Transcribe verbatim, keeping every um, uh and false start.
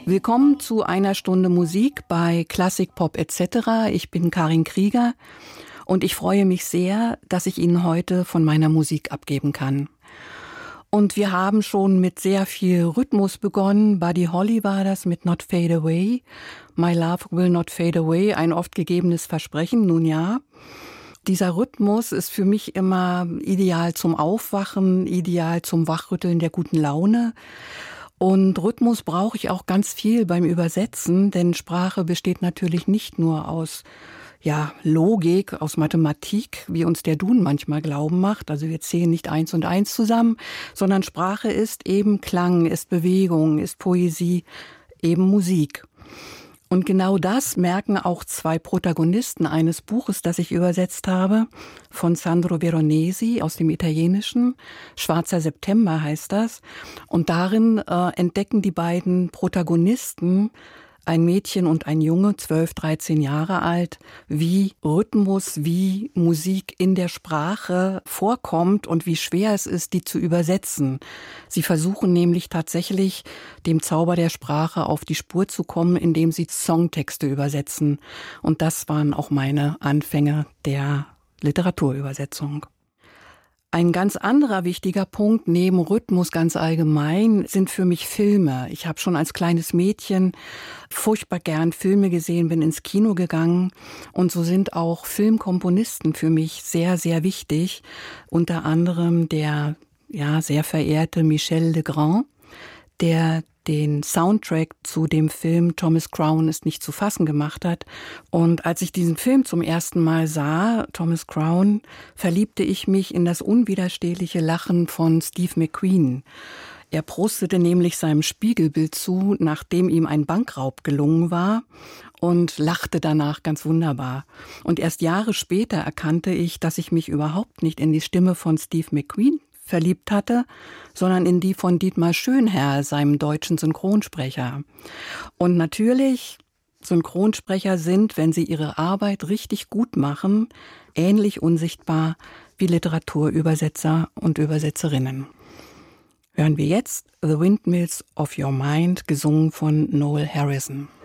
Willkommen zu einer Stunde Musik bei Klassik, Pop et cetera. Ich bin Karin Krieger und ich freue mich sehr, dass ich Ihnen heute von meiner Musik abgeben kann. Und wir haben schon mit sehr viel Rhythmus begonnen. Buddy Holly war das mit Not Fade Away. My Love Will Not Fade Away, ein oft gegebenes Versprechen, nun ja. Dieser Rhythmus ist für mich immer ideal zum Aufwachen, ideal zum Wachrütteln der guten Laune. Und Rhythmus brauche ich auch ganz viel beim Übersetzen, denn Sprache besteht natürlich nicht nur aus ja, Logik, aus Mathematik, wie uns der Duden manchmal glauben macht. Also wir zählen nicht eins und eins zusammen, sondern Sprache ist eben Klang, ist Bewegung, ist Poesie, eben Musik. Und genau das merken auch zwei Protagonisten eines Buches, das ich übersetzt habe, von Sandro Veronesi aus dem Italienischen. Schwarzer September heißt das. Und darin äh, entdecken die beiden Protagonisten, ein Mädchen und ein Junge, zwölf, dreizehn Jahre alt, wie Rhythmus, wie Musik in der Sprache vorkommt und wie schwer es ist, die zu übersetzen. Sie versuchen nämlich tatsächlich, dem Zauber der Sprache auf die Spur zu kommen, indem sie Songtexte übersetzen. Und das waren auch meine Anfänge der Literaturübersetzung. Ein ganz anderer wichtiger Punkt neben Rhythmus ganz allgemein sind für mich Filme. Ich habe schon als kleines Mädchen furchtbar gern Filme gesehen, bin ins Kino gegangen und so sind auch Filmkomponisten für mich sehr, sehr wichtig. Unter anderem der ja sehr verehrte Michel Legrand, der den Soundtrack zu dem Film Thomas Crown ist nicht zu fassen gemacht hat. Und als ich diesen Film zum ersten Mal sah, Thomas Crown, verliebte ich mich in das unwiderstehliche Lachen von Steve McQueen. Er prostete nämlich seinem Spiegelbild zu, nachdem ihm ein Bankraub gelungen war, und lachte danach ganz wunderbar. Und erst Jahre später erkannte ich, dass ich mich überhaupt nicht in die Stimme von Steve McQueen verliebt hatte, sondern in die von Dietmar Schönherr, seinem deutschen Synchronsprecher. Und natürlich, Synchronsprecher sind, wenn sie ihre Arbeit richtig gut machen, ähnlich unsichtbar wie Literaturübersetzer und Übersetzerinnen. Hören wir jetzt The Windmills of Your Mind, gesungen von Noel Harrison.